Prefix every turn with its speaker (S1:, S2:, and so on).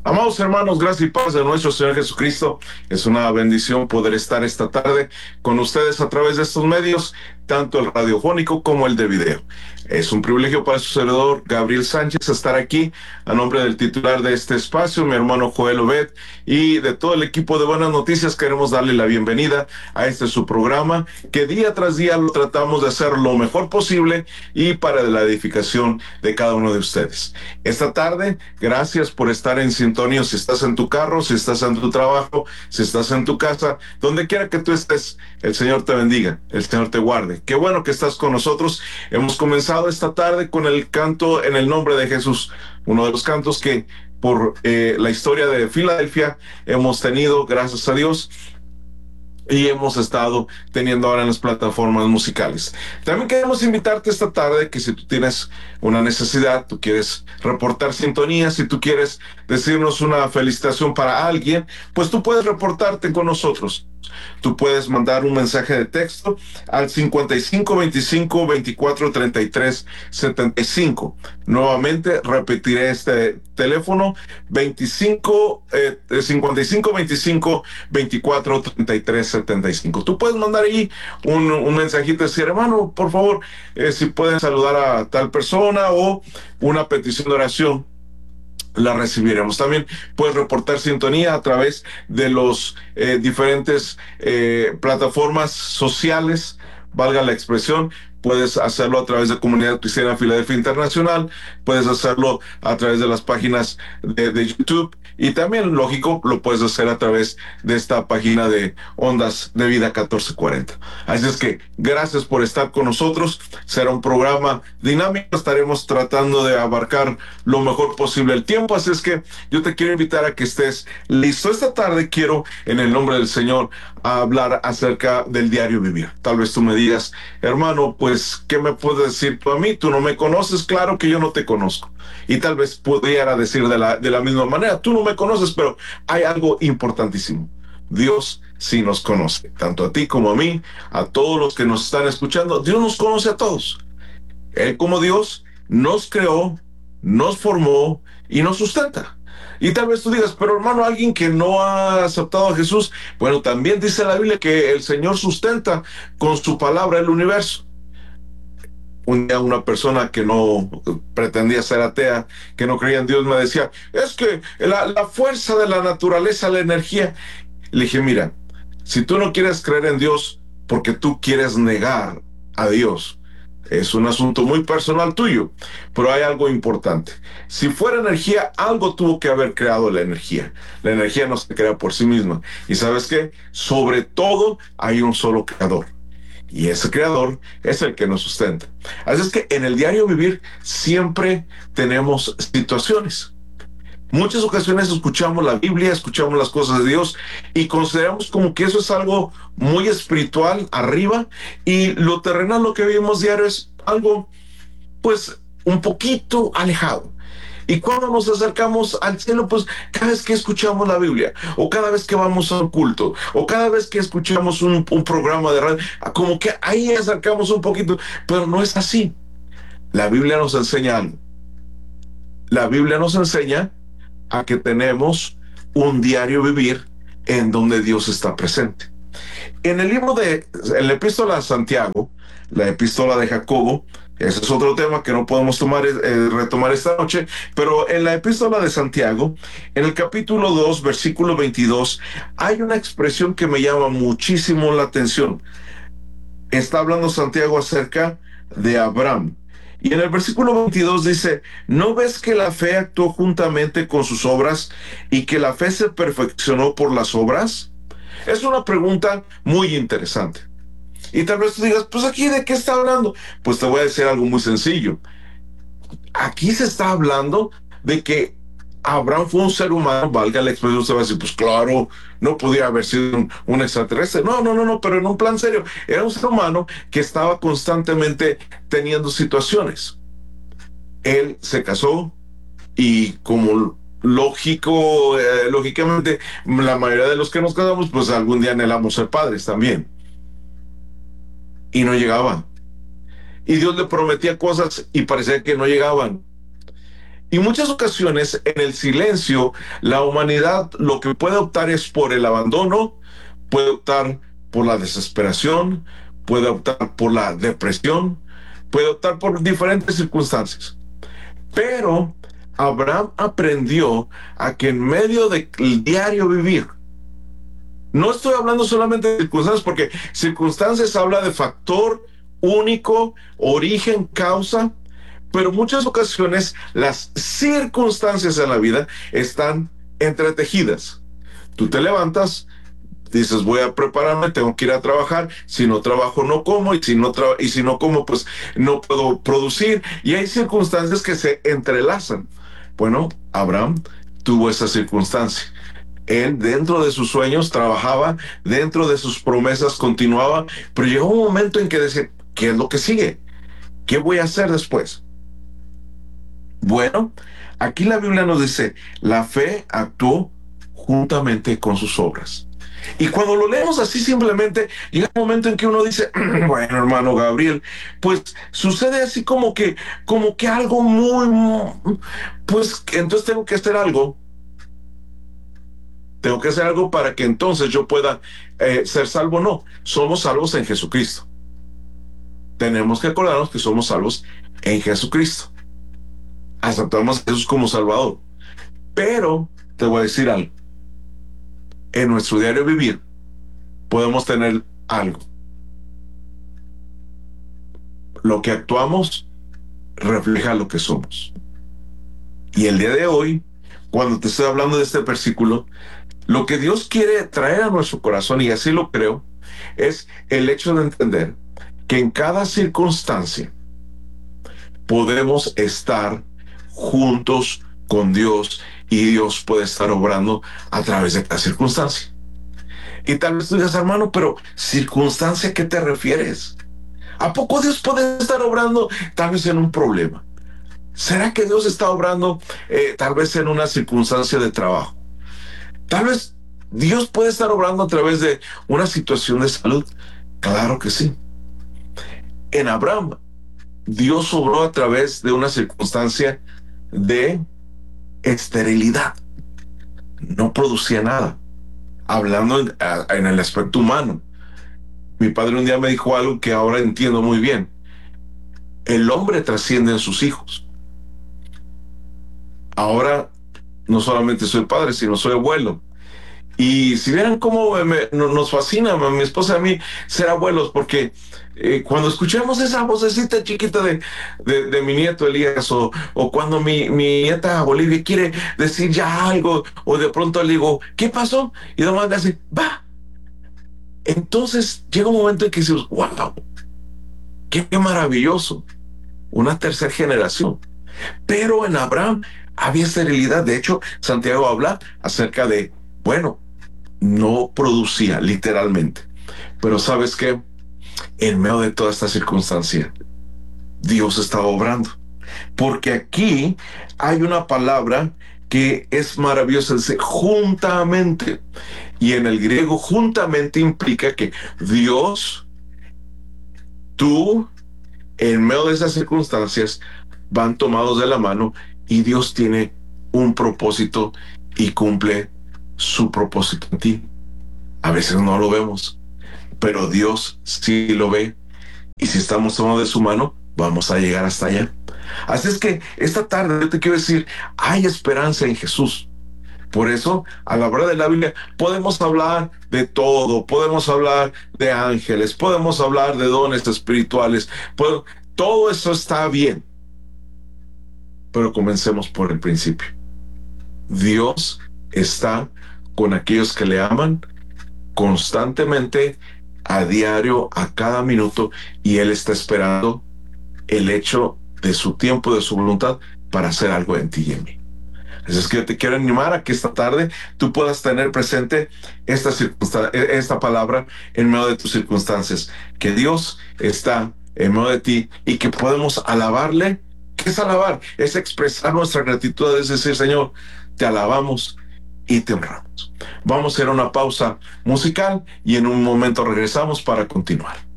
S1: Amados hermanos, gracias y paz de nuestro Señor Jesucristo. Es una bendición poder estar esta tarde con ustedes a través de estos medios, tanto el radiofónico como el de video. Es un privilegio para su servidor Gabriel Sánchez estar aquí a nombre del titular de este espacio, mi hermano Joel Obed, y de todo el equipo de Buenas Noticias. Queremos darle la bienvenida a este su programa, que día tras día lo tratamos de hacer lo mejor posible y para la edificación de cada uno de ustedes. Esta tarde, gracias por estar en sintonía. Si estás en tu carro, si estás en tu trabajo, si estás en tu casa, donde quiera que tú estés, el Señor te bendiga, el Señor te guarde. Qué bueno que estás con nosotros. Hemos comenzado esta tarde con el canto en el nombre de Jesús, uno de los cantos que por la historia de Filadelfia hemos tenido, gracias a Dios, y hemos estado teniendo ahora en las plataformas musicales. También queremos invitarte esta tarde que si tú tienes una necesidad, tú quieres reportar sintonía, si tú quieres decirnos una felicitación para alguien, pues tú puedes reportarte con nosotros. Tú puedes mandar un mensaje de texto al 55 25 24 33 75. Nuevamente repetiré este teléfono 55 25 24 33 75. Tú puedes mandar ahí un mensajito y decir, hermano, por favor, si pueden saludar a tal persona o una petición de oración, la recibiremos. También puedes reportar sintonía a través de los diferentes plataformas sociales, valga la expresión. Puedes hacerlo a través de Comunidad Cristiana Filadelfia Internacional, puedes hacerlo a través de las páginas de YouTube y también, lógico, lo puedes hacer a través de esta página de Ondas de Vida 1440. Así es que gracias por estar con nosotros. Será un programa dinámico, estaremos tratando de abarcar lo mejor posible el tiempo, así es que yo te quiero invitar a que estés listo. Esta tarde quiero, en el nombre del Señor, hablar acerca del diario vivir. Tal vez tú me digas, hermano, pues, ¿qué me puedes decir tú a mí? Tú no me conoces, claro que yo no te conozco. Y tal vez pudiera decir de la misma manera, tú no me conoces, pero hay algo importantísimo. Dios sí nos conoce, tanto a ti como a mí, a todos los que nos están escuchando. Dios nos conoce a todos. Él como Dios nos creó, nos formó y nos sustenta. Y tal vez tú digas, pero hermano, alguien que no ha aceptado a Jesús, bueno, también dice la Biblia que el Señor sustenta con su palabra el universo. Un día una persona que no pretendía ser atea, que no creía en Dios, me decía, es que la fuerza de la naturaleza, la energía. Le dije, mira, si tú no quieres creer en Dios porque tú quieres negar a Dios, es un asunto muy personal tuyo, pero hay algo importante. Si fuera energía, algo tuvo que haber creado la energía. La energía no se crea por sí misma. ¿Y sabes qué? Sobre todo hay un solo creador. Y ese creador es el que nos sustenta. Así es que en el diario vivir siempre tenemos situaciones. Muchas ocasiones escuchamos la Biblia, escuchamos las cosas de Dios y consideramos como que eso es algo muy espiritual arriba y lo terrenal, lo que vivimos diario es algo pues un poquito alejado. Y cuando nos acercamos al cielo, pues cada vez que escuchamos la Biblia, o cada vez que vamos a un culto, o cada vez que escuchamos un programa de radio, como que ahí acercamos un poquito, pero no es así. La Biblia nos enseña algo. La Biblia nos enseña a que tenemos un diario vivir en donde Dios está presente. En el libro en la epístola de Santiago, la epístola de Jacobo, ese es otro tema que no podemos retomar esta noche, pero en la epístola de Santiago, en el capítulo 2, versículo 22, hay una expresión que me llama muchísimo la atención. Está hablando Santiago acerca de Abraham. Y en el versículo 22 dice, ¿no ves que la fe actuó juntamente con sus obras y que la fe se perfeccionó por las obras? Es una pregunta muy interesante. Y tal vez tú digas, pues aquí de qué está hablando. Pues te voy a decir algo muy sencillo. Aquí se está hablando de que Abraham fue un ser humano, valga la expresión, usted va a decir, pues claro, no podía haber sido un extraterrestre. No, no, no, no, pero en un plan serio. Era un ser humano que estaba constantemente teniendo situaciones. Él se casó y como lógicamente, la mayoría de los que nos casamos, pues algún día anhelamos ser padres también. Y no llegaban. Y Dios le prometía cosas y parecía que no llegaban. Y muchas ocasiones en el silencio, la humanidad lo que puede optar es por el abandono, puede optar por la desesperación, puede optar por la depresión, puede optar por diferentes circunstancias. Pero Abraham aprendió a que en medio del diario vivir, no estoy hablando solamente de circunstancias, porque circunstancias habla de factor único, origen, causa, pero muchas ocasiones las circunstancias en la vida están entretejidas. Tú te levantas, dices, voy a prepararme, tengo que ir a trabajar, si no trabajo no como, y si no como, pues no puedo producir, y hay circunstancias que se entrelazan. Bueno, Abraham tuvo esa circunstancia. Él dentro de sus sueños trabajaba, dentro de sus promesas continuaba, pero llegó un momento en que decía, ¿qué es lo que sigue? ¿Qué voy a hacer después? Bueno, aquí la Biblia nos dice, la fe actuó juntamente con sus obras. Y cuando lo leemos así simplemente, llega un momento en que uno dice, bueno, hermano Gabriel, pues sucede así como que algo pues entonces tengo que hacer algo para que entonces yo pueda ser salvo. No, somos salvos en Jesucristo. Tenemos que acordarnos que somos salvos en Jesucristo. Aceptamos a Jesús como Salvador. Pero te voy a decir algo. En nuestro diario vivir podemos tener algo. Lo que actuamos refleja lo que somos. Y el día de hoy, cuando te estoy hablando de este versículo, lo que Dios quiere traer a nuestro corazón, y así lo creo, es el hecho de entender que en cada circunstancia podemos estar juntos con Dios y Dios puede estar obrando a través de cada circunstancia. Y tal vez tú digas, hermano, pero ¿circunstancia a qué te refieres? ¿A poco Dios puede estar obrando tal vez en un problema? ¿Será que Dios está obrando tal vez en una circunstancia de trabajo? Tal vez Dios puede estar obrando a través de una situación de salud. Claro que sí. En Abraham, Dios obró a través de una circunstancia de esterilidad. No producía nada. Hablando en el aspecto humano. Mi padre un día me dijo algo que ahora entiendo muy bien. El hombre trasciende en sus hijos. Ahora no solamente soy padre, sino soy abuelo. Y si vieran cómo nos fascina a mi esposa y a mí ser abuelos, porque cuando escuchamos esa vocecita chiquita de mi nieto Elías, o cuando mi nieta Bolivia quiere decir ya algo, o de pronto le digo, ¿qué pasó? Y nomás le hace, va. Entonces llega un momento en que decimos, wow, qué maravilloso, una tercera generación. Pero en Abraham había esterilidad. De hecho, Santiago habla acerca de, bueno, no producía literalmente. Pero ¿sabes qué? En medio de toda esta circunstancia, Dios estaba obrando. Porque aquí hay una palabra que es maravillosa, dice juntamente. Y en el griego juntamente implica que Dios, tú, en medio de esas circunstancias, van tomados de la mano y Dios tiene un propósito y cumple su propósito en ti. A veces no lo vemos, pero Dios sí lo ve. Y si estamos tomados de su mano, vamos a llegar hasta allá. Así es que esta tarde yo te quiero decir, hay esperanza en Jesús. Por eso, a la hora de la Biblia, podemos hablar de todo, podemos hablar de ángeles, podemos hablar de dones espirituales, todo eso está bien. Pero comencemos por el principio. Dios está con aquellos que le aman constantemente, a diario, a cada minuto, y Él está esperando el hecho de su tiempo, de su voluntad, para hacer algo en ti y en mí. Así es que yo te quiero animar a que esta tarde tú puedas tener presente esta palabra en medio de tus circunstancias, que Dios está en medio de ti y que podemos alabarle. ¿Qué es alabar? Es expresar nuestra gratitud, es decir, Señor, te alabamos y te honramos. Vamos a hacer una pausa musical y en un momento regresamos para continuar.